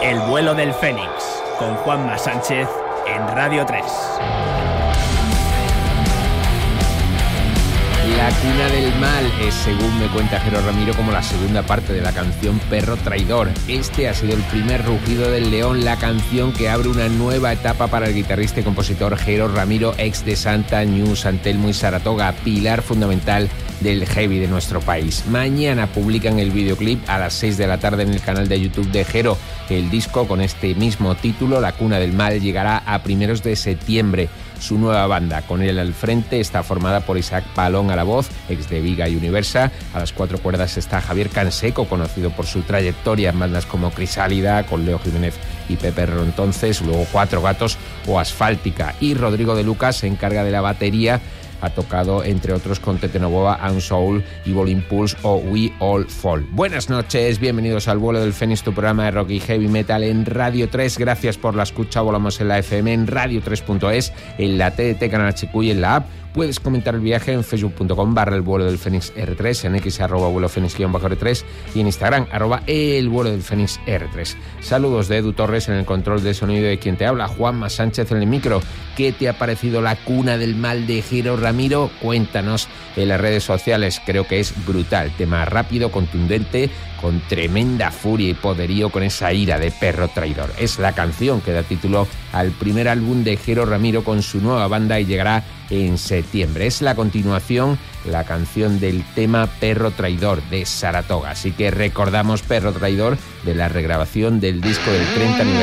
El vuelo del Fénix, con Juanma Sánchez en Radio 3. La cuna del mal es, según me cuenta Jero Ramiro, como la segunda parte de la canción Perro Traidor. Este ha sido el primer rugido del león, la canción que abre una nueva etapa para el guitarrista y compositor Jero Ramiro, ex de Santa, New, San Telmo y Saratoga, pilar fundamental del heavy de nuestro país. Mañana publican el videoclip a las 6 de la tarde en el canal de YouTube de Jero. El disco con este mismo título, La cuna del mal, llegará a primeros de septiembre. Su nueva banda, con él al frente, está formada por Isaac Palón a la voz, ex de Viga y Universa. A las 4 cuerdas está Javier Canseco, conocido por su trayectoria en bandas como Crisálida, con Leo Jiménez y Pepe Rontonces, luego Cuatro Gatos o Asfáltica. Y Rodrigo de Lucas se encarga de la batería. Ha tocado, entre otros, con Tete Novoa, Unsoul, Evil Impulse o We All Fall. Buenas noches, bienvenidos al vuelo del Fénix, tu programa de rock y heavy metal en Radio 3. Gracias por la escucha. Volamos en la FM, en radio3.es, en la TDT, Canal HQ y en la app. Puedes comentar el viaje en facebook.com/el vuelo del Fénix R3, en X @vuelo Fénix-R3 y en Instagram @el vuelo del Fénix R3. Saludos de Edu Torres en el control de sonido, de quien te habla, Juanma Sánchez en el micro. ¿Qué te ha parecido La cuna del mal de Jero Ramiro? Cuéntanos en las redes sociales. Creo que es brutal, tema rápido, contundente, con tremenda furia y poderío, con esa ira de perro traidor. Es la canción que da título al primer álbum de Jero Ramiro con su nueva banda y llegará en septiembre. Es la continuación, la canción del tema Perro Traidor de Saratoga. Así que recordamos Perro Traidor de la regrabación del disco del 30 aniversario